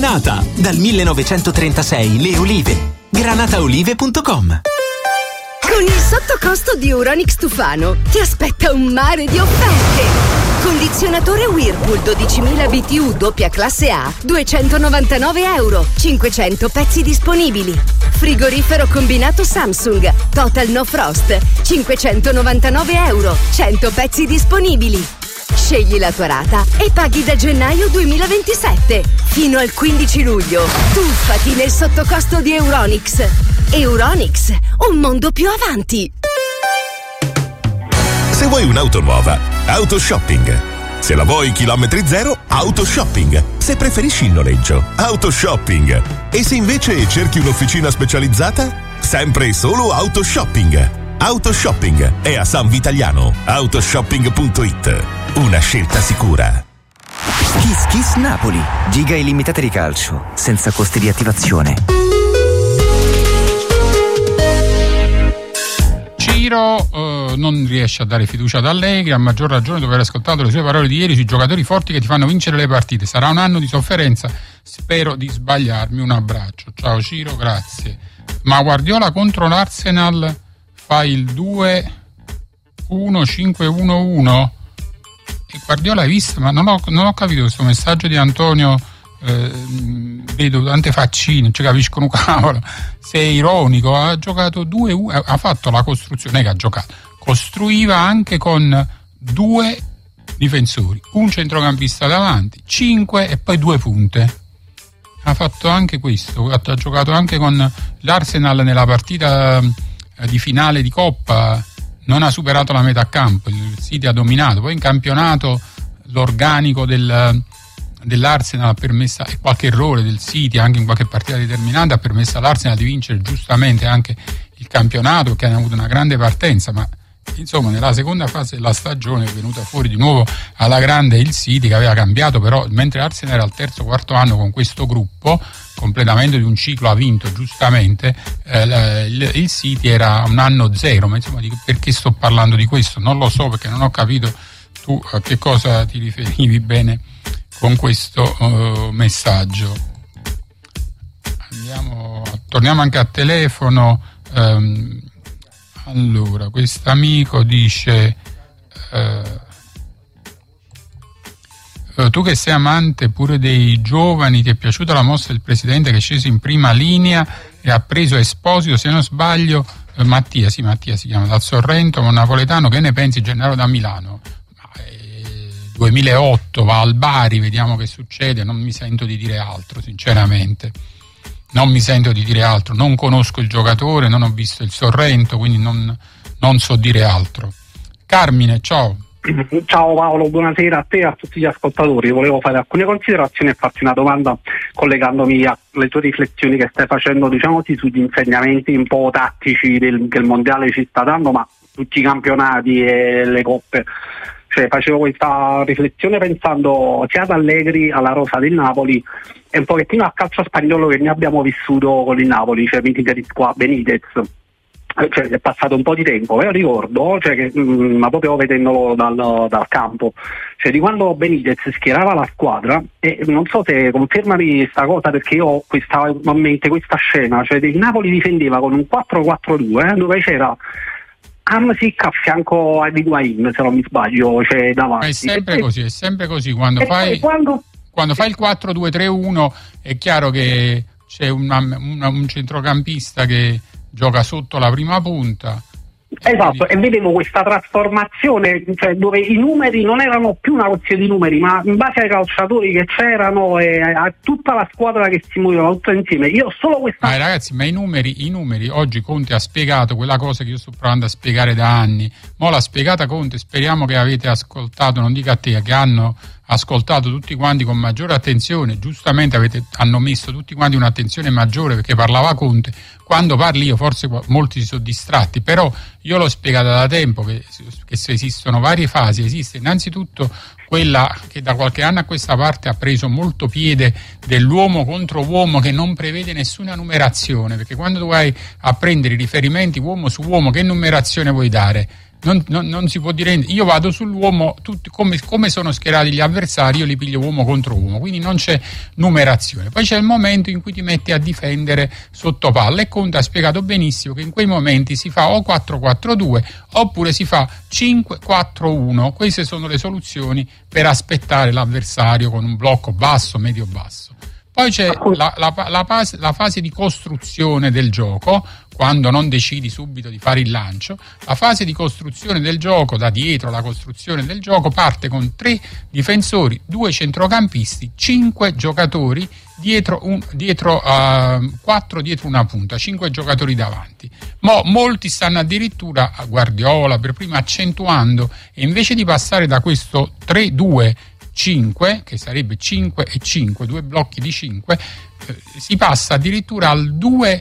Granata, dal 1936 le olive. Granataolive.com. Con il sottocosto di Euronics Tufano ti aspetta un mare di offerte. Condizionatore Whirlpool 12.000 BTU doppia classe A, €299, 500 pezzi disponibili. Frigorifero combinato Samsung Total No Frost, €599, 100 pezzi disponibili. Scegli la tua rata e paghi da gennaio 2027. Fino al 15 luglio. Tuffati nel sottocosto di Euronics. Euronics, un mondo più avanti. Se vuoi un'auto nuova, Autoshopping. Se la vuoi chilometri zero, Autoshopping. Se preferisci il noleggio, Autoshopping. E se invece cerchi un'officina specializzata, sempre e solo Autoshopping. Autoshopping è a San Vitaliano. Autoshopping.it. Una scelta sicura. Kiss Kiss Napoli. Giga illimitate di calcio, senza costi di attivazione. Ciro non riesce a dare fiducia ad Allegri, a maggior ragione dopo aver ascoltato le sue parole di ieri sui giocatori forti che ti fanno vincere le partite. Sarà un anno di sofferenza, spero di sbagliarmi. Un abbraccio. Ciao Ciro, grazie. Ma Guardiola contro l'Arsenal fa il 2-1-5-1-1? E Guardiola hai visto? Ma non ho capito questo messaggio di Antonio. Vedo tante faccine, non ci capisco un cavolo. Sei ironico. Ha giocato ha fatto la costruzione, che ha giocato, costruiva anche con 2 difensori, un centrocampista davanti, 5 e poi 2 punte. Ha fatto anche questo, ha giocato anche con l'Arsenal nella partita di finale di Coppa, non ha superato la metà campo, il City ha dominato. Poi in campionato l'organico dell'Arsenal ha permesso, e qualche errore del City anche in qualche partita determinante ha permesso all'Arsenal di vincere giustamente anche il campionato, perché hanno avuto una grande partenza, ma insomma nella seconda fase della stagione è venuta fuori di nuovo alla grande il City, che aveva cambiato, però mentre l'Arsenal era al terzo quarto anno con questo gruppo, completamento di un ciclo, ha vinto giustamente, il City era un anno zero. Ma insomma, perché sto parlando di questo? Non lo so, perché non ho capito tu a che cosa ti riferivi bene con questo messaggio. Torniamo anche a telefono. Allora, quest'amico dice tu che sei amante pure dei giovani, ti è piaciuta la mossa del presidente che è sceso in prima linea e ha preso Esposito, se non sbaglio, Mattia si chiama, dal Sorrento, un napoletano. Che ne pensi, Gennaro da Milano? 2008, va al Bari, vediamo che succede. Non mi sento di dire altro, sinceramente. Non conosco il giocatore, non ho visto il Sorrento, quindi non so dire altro. Carmine, ciao. Ciao Paolo, buonasera a te e a tutti gli ascoltatori. Volevo fare alcune considerazioni e farti una domanda collegandomi alle tue riflessioni che stai facendo, diciamo così, sugli insegnamenti un po' tattici che il mondiale ci sta dando, ma tutti i campionati e le coppe. Cioè, facevo questa riflessione pensando sia ad Allegri, alla rosa del Napoli e un pochettino al calcio spagnolo che ne abbiamo vissuto con il Napoli, cioè Benitez. Cioè, è passato un po' di tempo, io ricordo, ma proprio vedendolo dal campo, cioè di quando Benitez schierava la squadra, e non so se confermami questa cosa, perché io ho a mente questa scena, cioè il Napoli difendeva con un 4-4-2 dove c'era Hamsik a fianco a Higuain, se non mi sbaglio, cioè davanti. È sempre così quando fai il 4-2-3-1 è chiaro che c'è un centrocampista che gioca sotto la prima punta. Esatto, e vedevo questa trasformazione, cioè dove i numeri non erano più una questione di numeri, ma in base ai calciatori che c'erano e a tutta la squadra che si muoveva tutto insieme. Io solo questa. Ragazzi, ma i numeri oggi Conte ha spiegato quella cosa che io sto provando a spiegare da anni. Mo' l'ha spiegata Conte, speriamo che avete ascoltato, non dica a te, che hanno ascoltato tutti quanti con maggiore attenzione. Giustamente hanno messo tutti quanti un'attenzione maggiore, perché parlava Conte. Quando parli io forse molti si sono distratti, però io l'ho spiegata da tempo che se esistono varie fasi. Esiste innanzitutto quella che da qualche anno a questa parte ha preso molto piede, dell'uomo contro uomo, che non prevede nessuna numerazione, perché quando tu vai a prendere i riferimenti uomo su uomo, che numerazione vuoi dare? non si può dire niente. Io vado sull'uomo, tutti, come sono schierati gli avversari, io li piglio uomo contro uomo, quindi non c'è numerazione. Poi c'è il momento in cui ti metti a difendere sotto palla, e Conte ha spiegato benissimo che in quei momenti si fa o 4-4-2 oppure si fa 5-4-1. Queste sono le soluzioni per aspettare l'avversario con un blocco basso, medio-basso. Poi c'è la fase di costruzione del gioco, quando non decidi subito di fare il lancio. La fase di costruzione del gioco, da dietro la costruzione del gioco, parte con 3 difensori, 2 centrocampisti, 5 giocatori dietro 4 dietro una punta, 5 giocatori davanti. Molti stanno addirittura, a Guardiola per prima, accentuando, e invece di passare da questo 3-2-5, che sarebbe 5 e 5, 2 blocchi di 5, si passa addirittura al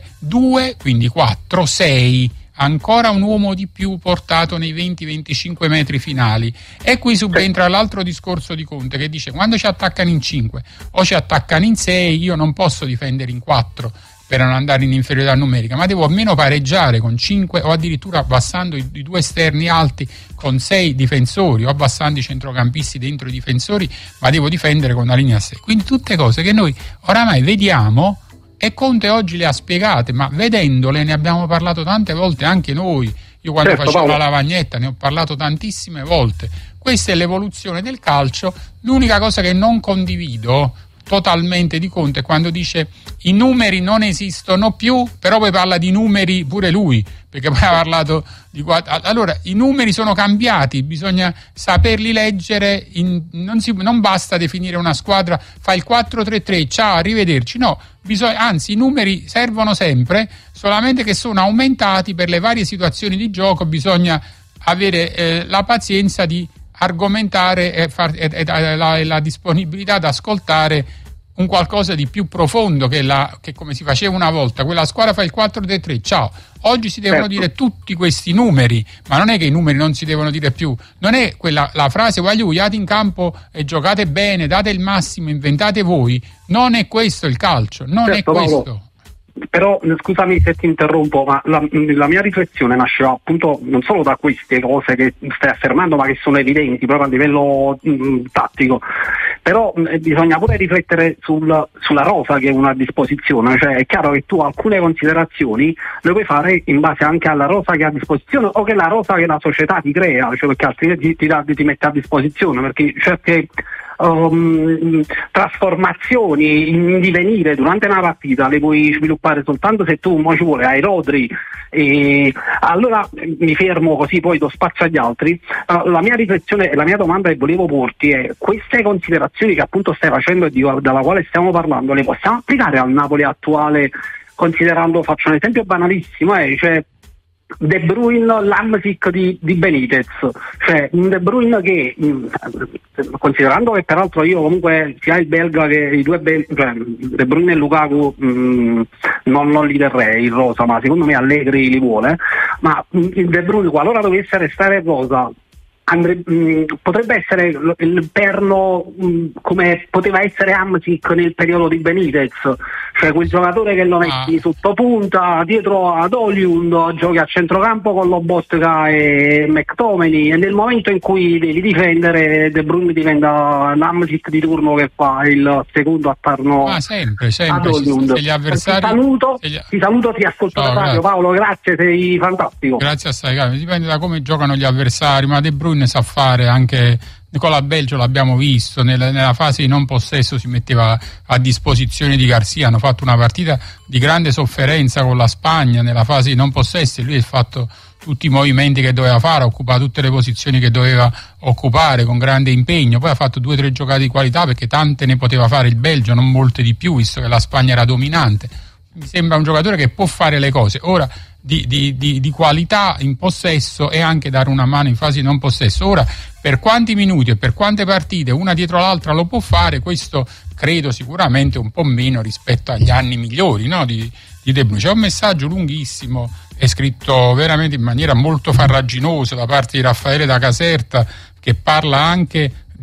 2-2, quindi 4-6, ancora un uomo di più portato nei 20-25 metri finali. E qui subentra l'altro discorso di Conte, che dice: quando ci attaccano in 5 o ci attaccano in 6, io non posso difendere in 4 per non andare in inferiorità numerica, ma devo almeno pareggiare con 5, o addirittura abbassando i 2 esterni alti con 6 difensori, o abbassando i centrocampisti dentro i difensori, ma devo difendere con una linea 6. Quindi tutte cose che noi oramai vediamo, e Conte oggi le ha spiegate, ma vedendole ne abbiamo parlato tante volte anche noi. Io quando facevo la lavagnetta ne ho parlato tantissime volte. Questa è l'evoluzione del calcio. L'unica cosa che non condivido totalmente di Conte quando dice i numeri non esistono più, però poi parla di numeri pure lui, perché poi ha parlato di allora i numeri sono cambiati, bisogna saperli leggere, non basta definire una squadra, fa il 4-3-3, ciao, arrivederci, no, anzi i numeri servono sempre, solamente che sono aumentati per le varie situazioni di gioco. Bisogna avere la pazienza di argomentare e la disponibilità ad ascoltare un qualcosa di più profondo che come si faceva una volta. Quella squadra fa il 4-3-3, ciao. Oggi si devono dire tutti questi numeri, ma non è che i numeri non si devono dire più, non è quella la frase vogliate in campo e giocate bene, date il massimo, inventate voi. Non è questo il calcio, non è questo. Paolo. Però scusami se ti interrompo, ma la mia riflessione nasceva appunto non solo da queste cose che stai affermando, ma che sono evidenti proprio a livello tattico. Però bisogna pure riflettere sulla rosa che è una disposizione, cioè è chiaro che tu alcune considerazioni le puoi fare in base anche alla rosa che hai a disposizione, o che la rosa che la società ti crea, cioè perché altrimenti ti mette a disposizione, perché certe trasformazioni in divenire durante una partita le puoi sviluppare soltanto se tu ci vuole ai rodri. E allora mi fermo, così poi do spazio agli altri. La mia riflessione e la mia domanda che volevo porti è: queste considerazioni che appunto stai facendo e dalla quale stiamo parlando, le possiamo applicare al Napoli attuale, considerando, faccio un esempio banalissimo, cioè De Bruyne, l'Hamsik di Benitez, cioè un De Bruyne che, considerando che peraltro io comunque sia il belga che i due cioè De Bruyne e Lukaku non li terrei in rosa, ma secondo me Allegri li vuole, ma il De Bruyne, qualora dovesse restare in rosa, potrebbe essere il perno come poteva essere Hamsik nel periodo di Benitez, cioè quel giocatore che lo metti sotto punta dietro ad Højlund, giochi a centrocampo con Lobotka e McTominay, e nel momento in cui devi difendere De Bruyne diventa Hamsik di turno che fa il secondo attorno sempre ad Højlund. Gli avversari... Ti saluto, ti ascolto da radio, Paolo, grazie, sei fantastico. Grazie a te, dipende da come giocano gli avversari, ma De Bruyne sa fare anche con la Belgio, l'abbiamo visto nella fase di non possesso, si metteva a disposizione di Garcia, hanno fatto una partita di grande sofferenza con la Spagna nella fase di non possesso, e lui ha fatto tutti i movimenti che doveva fare, ha occupato tutte le posizioni che doveva occupare con grande impegno, poi ha fatto 2 o 3 giocate di qualità, perché tante ne poteva fare il Belgio, non molte di più, visto che la Spagna era dominante. Mi sembra un giocatore che può fare le cose. Ora di qualità in possesso e anche dare una mano in fase di non possesso. Ora, per quanti minuti e per quante partite una dietro l'altra lo può fare, questo credo sicuramente un po' meno rispetto agli anni migliori, no, di De Bruyne. C'è un messaggio lunghissimo, è scritto veramente in maniera molto farraginosa da parte di Raffaele da Caserta, che parla anche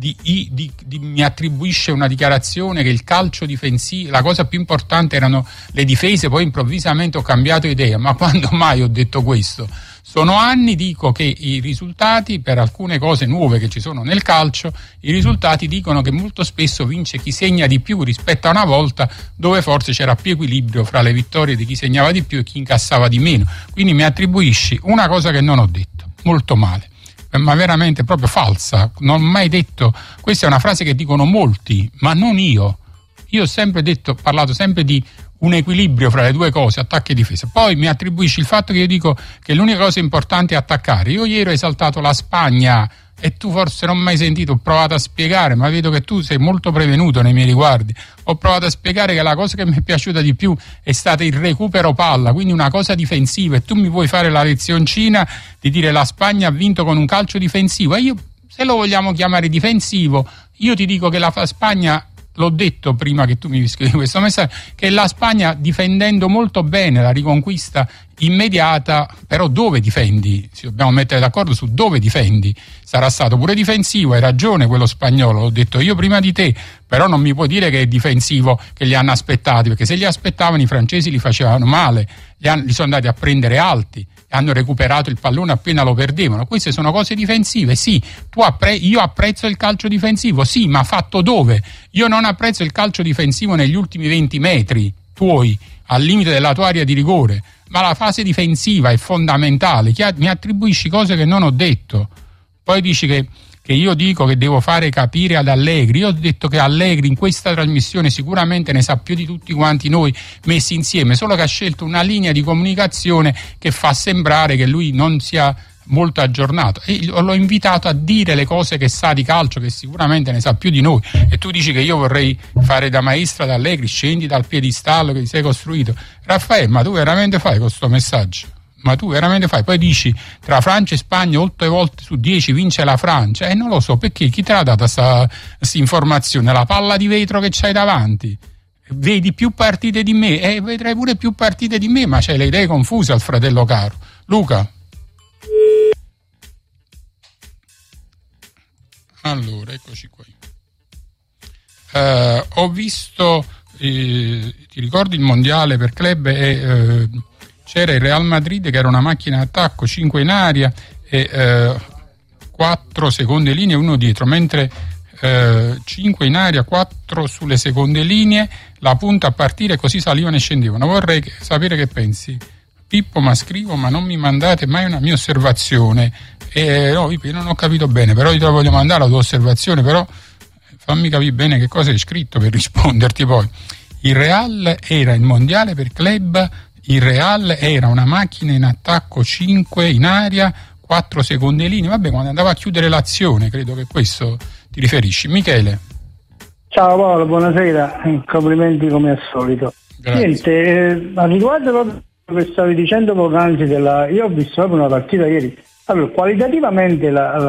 mi attribuisce una dichiarazione che il calcio difensivo, la cosa più importante erano le difese, poi improvvisamente ho cambiato idea. Ma quando mai ho detto questo? Sono anni, dico che i risultati, per alcune cose nuove che ci sono nel calcio, i risultati dicono che molto spesso vince chi segna di più rispetto a una volta dove forse c'era più equilibrio fra le vittorie di chi segnava di più e chi incassava di meno. Quindi mi attribuisci una cosa che non ho detto, molto male, ma veramente proprio falsa, non ho mai detto. Questa è una frase che dicono molti, ma non io. Io ho sempre detto, parlato sempre di un equilibrio fra le due cose, attacco e difesa. Poi mi attribuisci il fatto che io dico che l'unica cosa importante è attaccare. Io ieri ho esaltato la Spagna e tu forse non mi hai sentito, ho provato a spiegare, ma vedo che tu sei molto prevenuto nei miei riguardi. Ho provato a spiegare che la cosa che mi è piaciuta di più è stata il recupero palla, quindi una cosa difensiva, e tu mi vuoi fare la lezioncina di dire la Spagna ha vinto con un calcio difensivo. E io, se lo vogliamo chiamare difensivo, io ti dico che la Spagna, l'ho detto prima che tu mi scrivi questo messaggio, che la Spagna, difendendo molto bene la riconquista immediata, però dove difendi? Ci dobbiamo mettere d'accordo su dove difendi. Sarà stato pure difensivo, hai ragione quello spagnolo, l'ho detto io prima di te, però non mi puoi dire che è difensivo, che li hanno aspettati, perché se li aspettavano i francesi li facevano male, li sono andati a prendere alti, hanno recuperato il pallone appena lo perdevano. Queste sono cose difensive, sì. Io apprezzo il calcio difensivo, sì, ma fatto dove? Io non apprezzo il calcio difensivo negli ultimi 20 metri tuoi, al limite della tua area di rigore, ma la fase difensiva è fondamentale. Mi attribuisci cose che non ho detto. Poi dici che io dico che devo fare capire ad Allegri. Io ho detto che Allegri in questa trasmissione sicuramente ne sa più di tutti quanti noi messi insieme, solo che ha scelto una linea di comunicazione che fa sembrare che lui non sia molto aggiornato, e l'ho invitato a dire le cose che sa di calcio, che sicuramente ne sa più di noi. E tu dici che io vorrei fare da maestra ad Allegri, scendi dal piedistallo che ti sei costruito. Raffaele, ma tu veramente fai questo messaggio? Ma tu veramente fai? Poi dici tra Francia e Spagna 8 volte su 10 vince la Francia, e non lo so perché, chi te l'ha data questa informazione? La palla di vetro che c'hai davanti? Vedi più partite di me, vedrai pure più partite di me, ma c'hai le idee confuse, al fratello caro. Luca? Allora, eccoci qui. Ho visto, ti ricordi il mondiale per club, c'era il Real Madrid che era una macchina d'attacco, 5 in aria e 4 seconde linee, 1 dietro, mentre 5 in aria, 4 sulle seconde linee, la punta a partire, così salivano e scendevano. Vorrei sapere che pensi. Pippo, ma scrivo, ma non mi mandate mai una mia osservazione. No, io non ho capito bene, però io te la voglio mandare la tua osservazione, però fammi capire bene che cosa hai scritto per risponderti poi. Il Real era il mondiale per club, il Real era una macchina in attacco, 5 in aria, 4 seconde linee. Vabbè, quando andava a chiudere l'azione, credo che questo ti riferisci. Michele. Ciao Paolo, buonasera, complimenti come al solito. Grazie. Niente, a riguardo proprio che stavi dicendo poc'anzi, io ho visto proprio una partita ieri. Allora, qualitativamente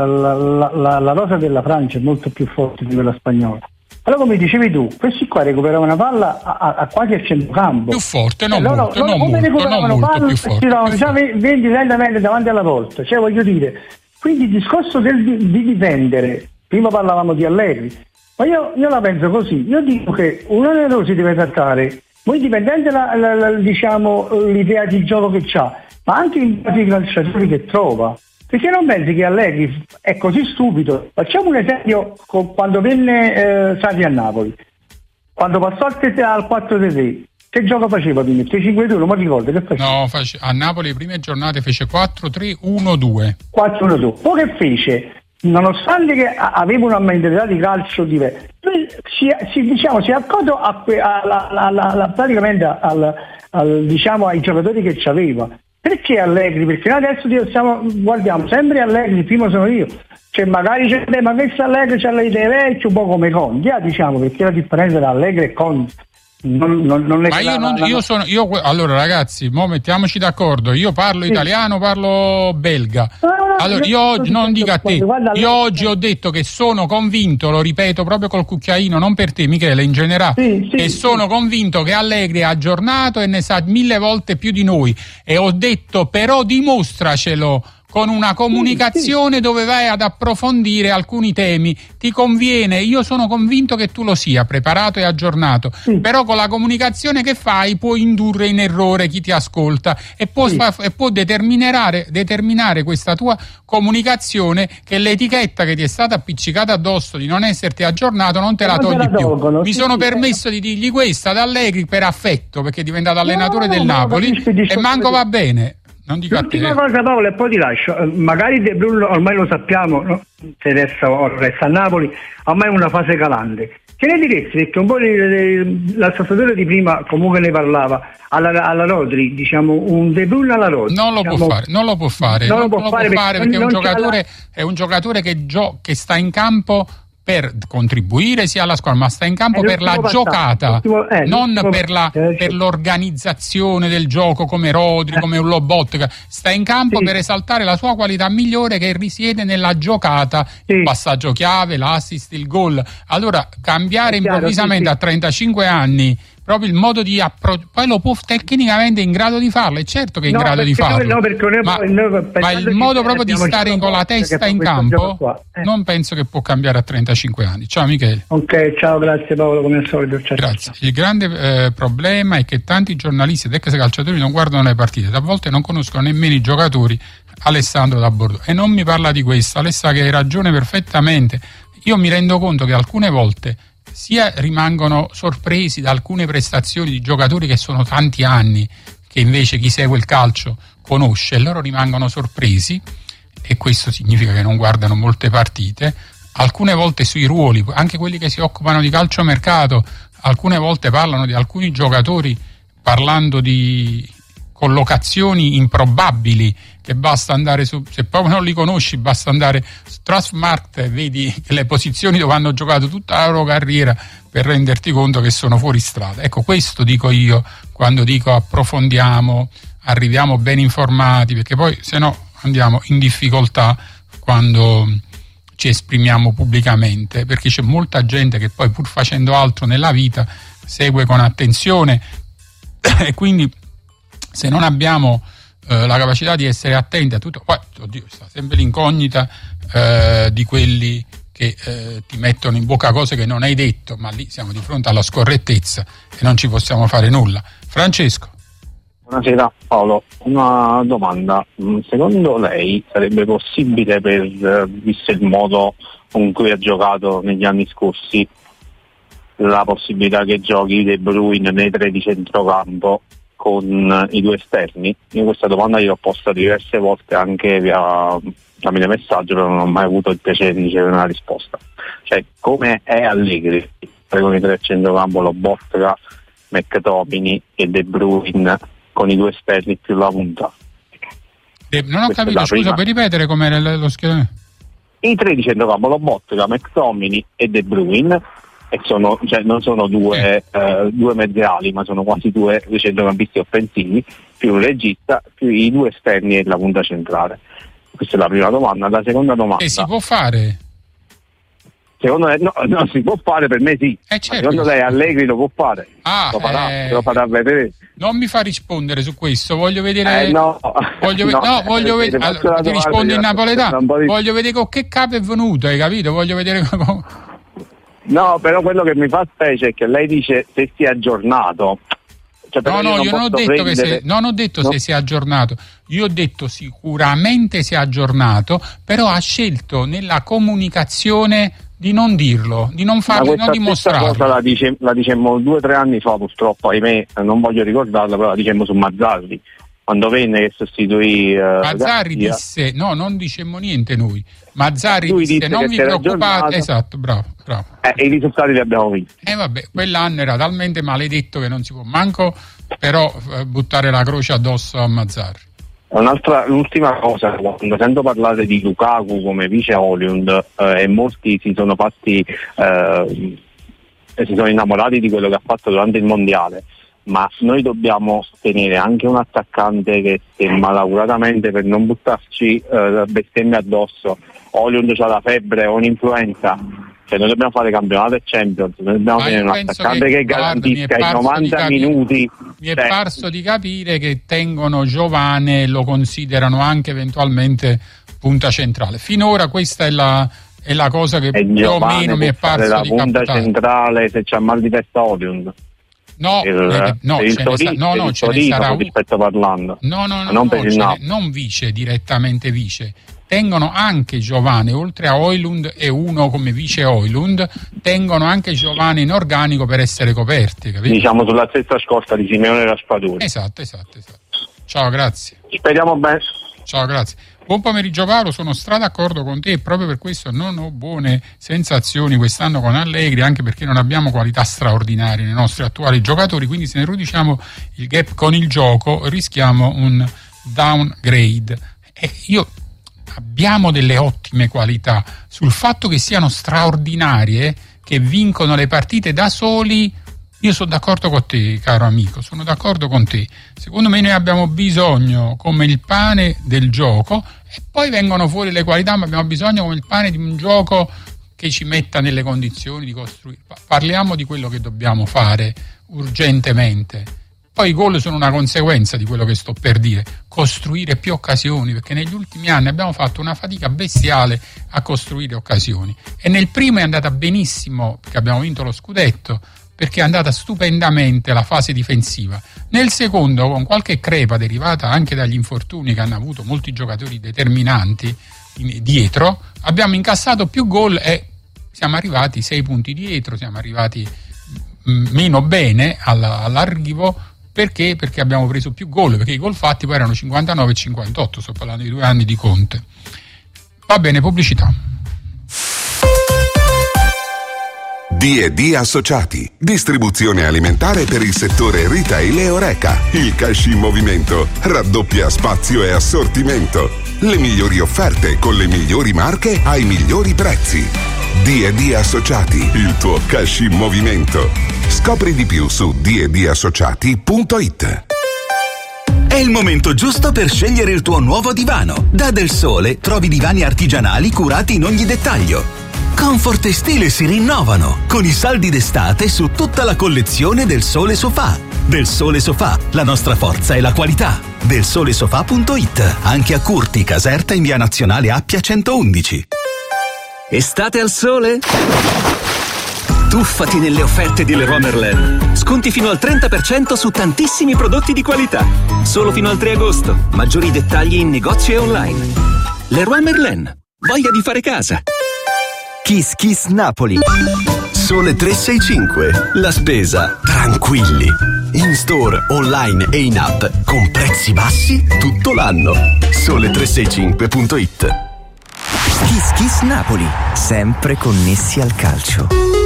la rosa della Francia è molto più forte di quella spagnola. Allora, come dicevi tu, questi qua recuperavano palla a quasi a centrocampo. Più forte, non loro, molto, loro non molto, palla, più forte. Si trovano 20-30 metri davanti alla porta. Cioè, voglio dire, quindi il discorso di difendere, prima parlavamo di Allegri, ma io la penso così. Io dico che un allenatore si deve trattare, poi dipendente diciamo, l'idea di gioco che c'ha, ma anche i calciatori che trova. Perché non pensi che Allegri è così stupido? Facciamo un esempio quando venne Sarri a Napoli, quando passò al 4-3, che gioco faceva prima? 3-5-2, non mi ricordo che faceva. No, a Napoli le prime giornate fece 4-3-1-2. 4-1-2. Poi che fece? Nonostante che aveva una mentalità di calcio diversa, si accodò praticamente diciamo, ai giocatori che c'aveva. Perché Allegri? Perché noi adesso guardiamo sempre Allegri, il primo sono io. Cioè magari ma questo Allegri c'ha le idee vecchie, un po' come Conte, diciamo, perché la differenza tra Allegri e Conte non è. Ma allora ragazzi, mo mettiamoci d'accordo, io parlo italiano, parlo belga. Allora io oggi, non dico a te, io oggi ho detto che sono convinto, lo ripeto proprio col cucchiaino, non per te Michele, in generale, che sono convinto che Allegri è aggiornato e ne sa 1000 volte più di noi, e ho detto però dimostracelo con una comunicazione dove vai ad approfondire alcuni temi. Ti conviene, io sono convinto che tu lo sia, preparato e aggiornato, però con la comunicazione che fai puoi indurre in errore chi ti ascolta e può determinare questa tua comunicazione che l'etichetta che ti è stata appiccicata addosso di non esserti aggiornato non te la togli più. Mi sono permesso di dirgli questa ad Allegri per affetto, perché è diventato allenatore del Napoli e manco va bene. Non dico a te. L'ultima cosa, Paolo, e poi ti lascio. Magari De Bruyne ormai lo sappiamo, no? Se resta a Napoli, ormai è una fase calante. Che ne diresti? Perché un po' l'assessore di prima comunque ne parlava alla Rodri, diciamo un De Bruyne alla Rodri. Non lo può fare perché è un giocatore che sta in campo per contribuire sia alla squadra, ma sta in campo per la giocata, non per l'organizzazione del gioco come Rodri, come un Lobotka. Sta in campo per esaltare la sua qualità migliore che risiede nella giocata, il passaggio chiave, l'assist, il gol. Allora cambiare improvvisamente a 35 anni proprio il modo di poi lo può tecnicamente in grado di farlo, è certo che è in grado di farlo, ma il modo proprio di stare con la testa in campo non penso che può cambiare a 35 anni. Ciao Michele. Ok, ciao, grazie Paolo, come al solito. Grazie. Il grande problema è che tanti giornalisti ed ex calciatori non guardano le partite, a volte non conoscono nemmeno i giocatori. Alessandro da Bordeaux, e non mi parla di questo. Alessà, che hai ragione perfettamente. Io mi rendo conto che alcune volte sia rimangono sorpresi da alcune prestazioni di giocatori che sono tanti anni, che invece chi segue il calcio conosce, e loro rimangono sorpresi, e questo significa che non guardano molte partite. Alcune volte sui ruoli, anche quelli che si occupano di calciomercato, alcune volte parlano di alcuni giocatori parlando di collocazioni improbabili, che basta andare su, se proprio non li conosci basta andare su Transfermarkt e vedi le posizioni dove hanno giocato tutta la loro carriera per renderti conto che sono fuori strada. Ecco, questo dico io quando dico approfondiamo, arriviamo ben informati, perché poi se no andiamo in difficoltà quando ci esprimiamo pubblicamente, perché c'è molta gente che poi, pur facendo altro nella vita, segue con attenzione e quindi se non abbiamo la capacità di essere attenti a tutto, poi oddio, sta sempre l'incognita di quelli che ti mettono in bocca cose che non hai detto, ma lì siamo di fronte alla scorrettezza e non ci possiamo fare nulla. Francesco. Buonasera Paolo, una domanda: secondo lei sarebbe possibile, visto il modo con cui ha giocato negli anni scorsi, la possibilità che giochi De Bruyne nei tre di centrocampo con i due esterni? Io questa domanda l'ho posta diverse volte anche tramite messaggio, però non ho mai avuto il piacere di ricevere una risposta. Cioè, come è Allegri con i tre centrocampo, Lobotka, McTominay e De Bruyne, con i due esterni più la punta? Non ho capito, scusa, puoi ripetere com'era lo schieramento? I tre di centrocampo, Lobotka, McTominay e De Bruyne, e non sono due mezze ali, ma sono quasi due centrocampisti offensivi, più un regista, più i due esterni e la punta centrale. Questa è la prima domanda. La seconda domanda: e si può fare? Secondo lei no, si può fare, per me sì. Certo. Secondo lei Allegri lo può fare? Lo farà vedere. Non mi fa rispondere su questo, voglio vedere. Voglio vedere. Allora, ti rispondo in napoletano. Voglio vedere con che capo è venuto, hai capito? Voglio vedere. No, però quello che mi fa specie è che lei dice se si è aggiornato. Cioè, io non ho detto non ho detto se si è aggiornato, io ho detto sicuramente si è aggiornato, però ha scelto nella comunicazione di non dirlo, di non farlo, non dimostrarlo. Questa cosa la dicemmo 2 o 3 anni fa, purtroppo, ahimè, non voglio ricordarla, però la dicemmo su Mazzarri, quando venne che sostituì Mazzarri disse, no, non dicemmo niente noi. Mazzarri disse non vi preoccupate, esatto, bravo. I risultati li abbiamo visti. Vabbè, quell'anno era talmente maledetto che non si può manco però buttare la croce addosso a Mazzarri. L'ultima cosa, quando sento parlare di Lukaku come vice Højlund, e molti si sono innamorati di quello che ha fatto durante il mondiale, ma noi dobbiamo tenere anche un attaccante che, se malauguratamente, per non buttarci bestemmie addosso, Højlund c'ha la febbre o un'influenza, cioè noi dobbiamo fare campionato e Champions, noi dobbiamo tenere un attaccante che garantisca i 90 minuti mi è parso di capire che tengono Giovane e lo considerano anche eventualmente punta centrale. Finora questa è la cosa che più o meno mi è parso di captare. La punta centrale se c'è mal di testa Oilund. No, ce ne sarà uno. Parlando. Non vice, direttamente vice. Tengono anche Giovane, oltre a Oilund e uno come vice Oilund, tengono anche Giovane in organico per essere coperti, capito? Diciamo sulla stessa scorta di Simeone Raspadori. Esatto. Ciao, grazie. Speriamo bene. Ciao, grazie. Buon pomeriggio Paolo, sono d'accordo con te e proprio per questo non ho buone sensazioni quest'anno con Allegri, anche perché non abbiamo qualità straordinarie nei nostri attuali giocatori, quindi se ne riduciamo il gap con il gioco rischiamo un downgrade. Abbiamo delle ottime qualità, sul fatto che siano straordinarie, che vincono le partite da soli. Io sono d'accordo con te, caro amico, sono d'accordo con te. Secondo me noi abbiamo bisogno come il pane del gioco e poi vengono fuori le qualità, ma abbiamo bisogno come il pane di un gioco che ci metta nelle condizioni di costruire. Parliamo di quello che dobbiamo fare urgentemente. Poi i gol sono una conseguenza di quello che sto per dire. Costruire più occasioni, perché negli ultimi anni abbiamo fatto una fatica bestiale a costruire occasioni. E nel primo è andata benissimo, perché abbiamo vinto lo scudetto, perché è andata stupendamente la fase difensiva. Nel secondo, con qualche crepa derivata anche dagli infortuni che hanno avuto molti giocatori determinanti dietro, abbiamo incassato più gol e siamo arrivati 6 punti dietro, siamo arrivati meno bene all'arrivo. Perché? Perché abbiamo preso più gol, perché i gol fatti poi erano 59 e 58, sto parlando di 2 anni di Conte. Va bene, pubblicità. D&D Associati, distribuzione alimentare per il settore retail e Horeca. Il cash in movimento raddoppia spazio e assortimento. Le migliori offerte con le migliori marche ai migliori prezzi. D&D Associati, il tuo cash in movimento. Scopri di più su d&dassociati.it. È il momento giusto per scegliere il tuo nuovo divano. Da Del Sole trovi divani artigianali curati in ogni dettaglio. Comfort e stile si rinnovano con i saldi d'estate su tutta la collezione Del Sole Sofà. Del Sole Sofà, la nostra forza è la qualità. DelSoleSofà.it, anche a Curti, Caserta in via Nazionale Appia 111. Estate al sole? Tuffati nelle offerte di Leroy Merlin. Sconti fino al 30% su tantissimi prodotti di qualità. Solo fino al 3 agosto. Maggiori dettagli in negozio e online. Leroy Merlin. Voglia di fare casa. Kiss Kiss Napoli. Sole 365. La spesa tranquilli. In store, online e in app con prezzi bassi tutto l'anno. Sole365.it. Kiss Kiss Napoli. Sempre connessi al calcio.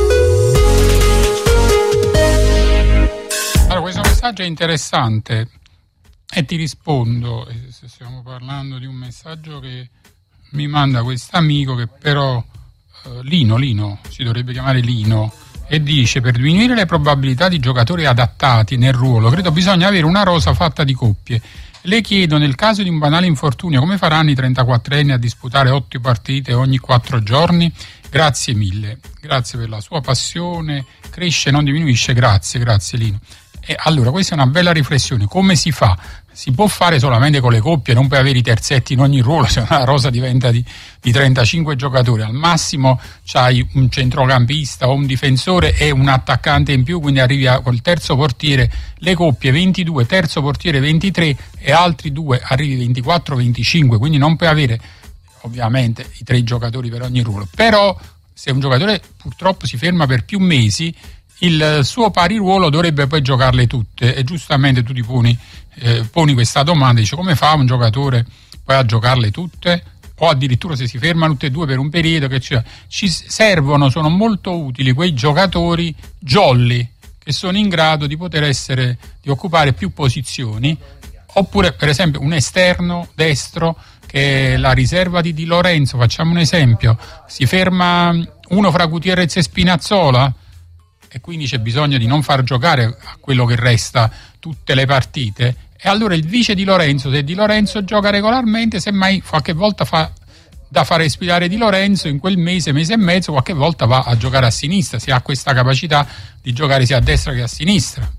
Allora, questo messaggio è interessante e ti rispondo. Stiamo parlando di un messaggio che mi manda quest'amico che però Lino, si dovrebbe chiamare Lino, e dice: per diminuire le probabilità di giocatori adattati nel ruolo credo bisogna avere una rosa fatta di coppie. Le chiedo, nel caso di un banale infortunio, come faranno i 34enni a disputare 8 partite ogni 4 giorni? Grazie mille, grazie per la sua passione, cresce non diminuisce, grazie Lino. E allora questa è una bella riflessione, come si fa? Si può fare solamente con le coppie, non puoi avere i terzetti in ogni ruolo, se una rosa diventa di 35 giocatori, al massimo c'hai un centrocampista o un difensore e un attaccante in più, quindi arrivi col terzo portiere, le coppie 22, terzo portiere 23 e altri 2 arrivi 24-25, quindi non puoi avere ovviamente i 3 giocatori per ogni ruolo, però se un giocatore purtroppo si ferma per più mesi, il suo pari ruolo dovrebbe poi giocarle tutte e giustamente tu ti poni questa domanda, dice: come fa un giocatore poi a giocarle tutte? O addirittura se si fermano tutte e 2 per un periodo, che ci servono, sono molto utili quei giocatori jolly che sono in grado di di occupare più posizioni, oppure per esempio un esterno destro che è la riserva di Di Lorenzo, facciamo un esempio, si ferma uno fra Gutierrez e Spinazzola e quindi c'è bisogno di non far giocare a quello che resta tutte le partite, e allora il vice Di Lorenzo, se Di Lorenzo gioca regolarmente, semmai qualche volta fa da far respirare Di Lorenzo in quel mese e mezzo, qualche volta va a giocare a sinistra, se ha questa capacità di giocare sia a destra che a sinistra.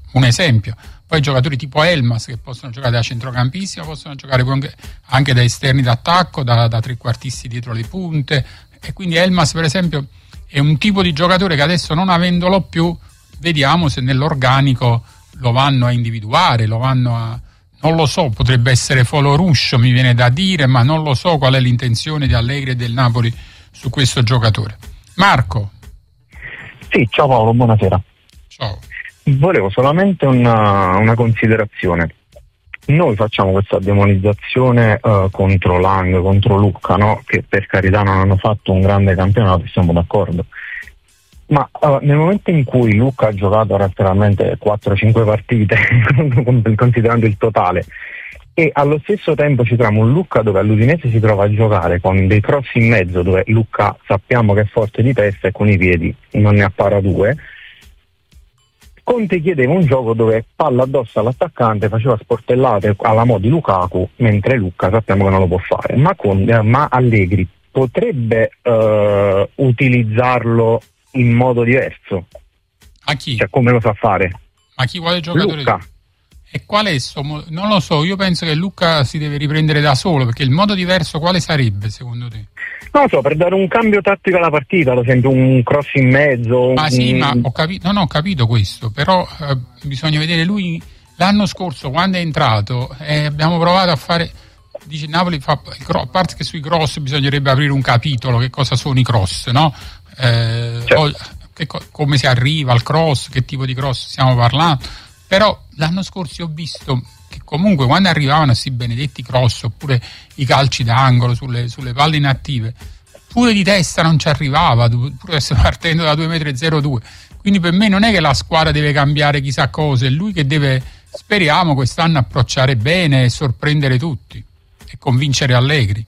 un esempio. Poi giocatori tipo Elmas che possono giocare da centrocampista, possono giocare anche da esterni d'attacco, da trequartisti dietro le punte, e quindi Elmas per esempio è un tipo di giocatore che adesso, non avendolo più, vediamo se nell'organico lo vanno a individuare, non lo so, potrebbe essere Foloruscio, mi viene da dire, ma non lo so qual è l'intenzione di Allegri e del Napoli su questo giocatore. Marco. Sì, ciao Paolo, buonasera. Ciao. Volevo solamente una considerazione. Noi facciamo questa demonizzazione contro Lang, contro Lucca, no? Che per carità non hanno fatto un grande campionato, siamo d'accordo. Ma nel momento in cui Lucca ha giocato letteralmente 4-5 partite, considerando il totale, e allo stesso tempo ci troviamo un Lucca dove all'Udinese si trova a giocare con dei cross in mezzo, dove Lucca sappiamo che è forte di testa e con i piedi non ne appara due, Conte chiedeva un gioco dove palla addosso all'attaccante, faceva sportellate alla mo' di Lukaku, mentre Lucca sappiamo che non lo può fare. Ma Allegri potrebbe utilizzarlo in modo diverso? A chi? Cioè, come lo sa fare? Ma chi vuole giocatore? Lucca. E qual è? Non lo so, io penso che Lucca si deve riprendere da solo, perché il modo diverso quale sarebbe secondo te? Non lo so, per dare un cambio tattico alla partita, ad esempio un cross in mezzo. Ma sì, ma ho capito questo, però bisogna vedere lui l'anno scorso quando è entrato, abbiamo provato a fare, dice Napoli fa, a parte che sui cross bisognerebbe aprire un capitolo, che cosa sono i cross, no? Certo. Come si arriva al cross, che tipo di cross stiamo parlando, però l'anno scorso ho visto che comunque quando arrivavano questi benedetti cross oppure i calci d'angolo sulle palle inattive, pure di testa non ci arrivava, pur partendo da 2,02 m. Quindi per me non è che la squadra deve cambiare chissà cosa, è lui che deve, speriamo quest'anno, approcciare bene e sorprendere tutti e convincere Allegri.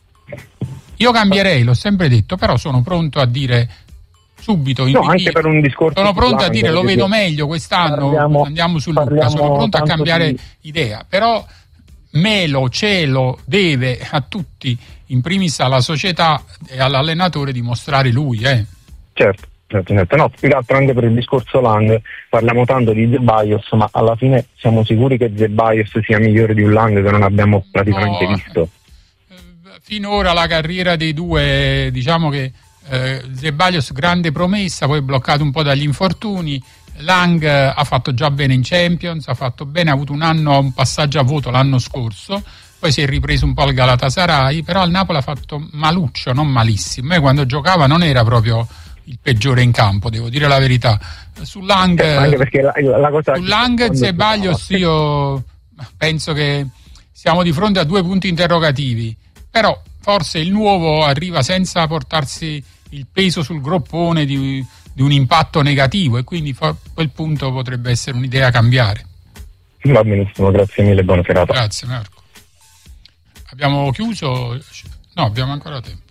Io cambierei, l'ho sempre detto, però sono pronto a dire subito, anche per un discorso, sono pronto a dire lo vedo meglio quest'anno, andiamo su Lucca, sono pronto a cambiare idea, però Melo, Cielo deve a tutti, in primis alla società e all'allenatore, dimostrare lui. Certo. No, più che altro anche per il discorso Lang, parliamo tanto di Zeballos, ma alla fine siamo sicuri che Zeballos sia migliore di un Lang che non abbiamo praticamente visto? Finora la carriera dei due, diciamo che Zeballos grande promessa, poi bloccato un po' dagli infortuni. Lang ha fatto già bene in Champions, ha fatto bene, ha avuto un passaggio a voto l'anno scorso, poi si è ripreso un po' al Galatasaray, però al Napoli ha fatto maluccio, non malissimo. Quando giocava non era proprio il peggiore in campo, devo dire la verità. Su Lang, anche perché la cosa su Lang Zeballos io penso che siamo di fronte a due punti interrogativi, però forse il nuovo arriva senza portarsi il peso sul groppone di un impatto negativo, e quindi a quel punto potrebbe essere un'idea a cambiare. Va benissimo, grazie mille, buona serata. Grazie Marco. Abbiamo chiuso? No, abbiamo ancora tempo.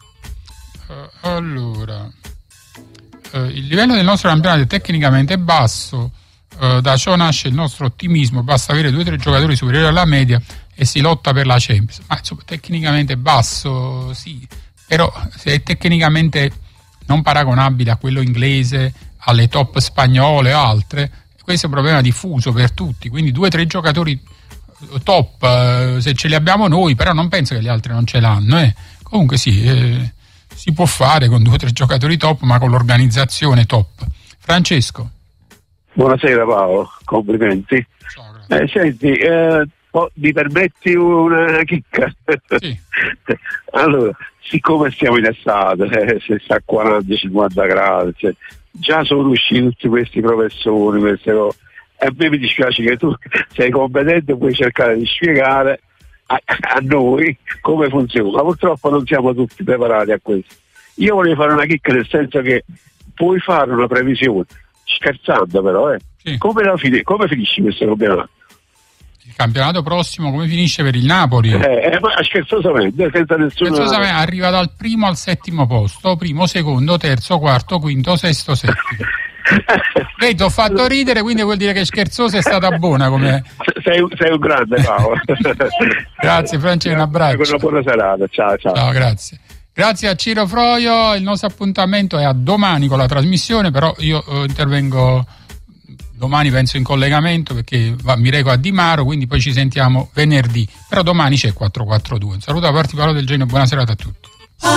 Allora, il livello del nostro campionato è tecnicamente basso, da ciò nasce il nostro ottimismo, basta avere 2 o 3 giocatori superiori alla media e si lotta per la Champions. Ma insomma, tecnicamente basso sì, però se è tecnicamente non paragonabile a quello inglese, alle top spagnole o altre, questo è un problema diffuso per tutti, quindi 2 o 3 giocatori top se ce li abbiamo noi, però non penso che gli altri non ce l'hanno. Comunque sì, si può fare con 2 o 3 giocatori top, ma con l'organizzazione top. Francesco. Buonasera Paolo, complimenti. Ciao, senti, mi permetti una chicca? Sì. Allora, siccome siamo in estate, se sta a 40-50 gradi, già sono usciti tutti questi professori, queste cose, e a me mi dispiace che tu sei competente e puoi cercare di spiegare a noi come funziona, ma purtroppo non siamo tutti preparati a questo. Io volevo fare una chicca, nel senso che puoi fare una previsione, scherzando però, sì. Come finisce questo campionato? Il campionato prossimo come finisce per il Napoli? Ma scherzosamente, senza nessuno. Scherzosamente arriva dal primo al settimo posto, primo, secondo, terzo, quarto, quinto, sesto, settimo. Vedi, ho fatto ridere, quindi vuol dire che scherzosa è stata buona. Sei un grande Paolo. Grazie Francesco, un abbraccio. Una buona serata, ciao. Ciao, grazie. Grazie a Ciro Froio, il nostro appuntamento è a domani con la trasmissione, però io intervengo domani penso in collegamento perché mi reco a Di Maro, quindi poi ci sentiamo venerdì, però domani c'è 442. Un saluto da parte di Paolo Del Genio, buona serata a tutti.